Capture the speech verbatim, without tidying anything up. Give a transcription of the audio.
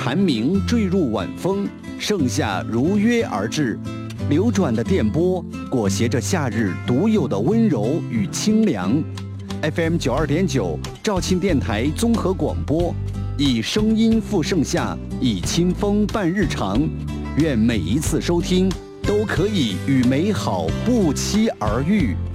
蝉鸣坠入晚风，盛夏如约而至。流转的电波裹挟着夏日独有的温柔与清凉。F M 九二点九肇庆电台综合广播，以声音赴盛夏，以清风伴日常。愿每一次收听都可以与美好不期而遇。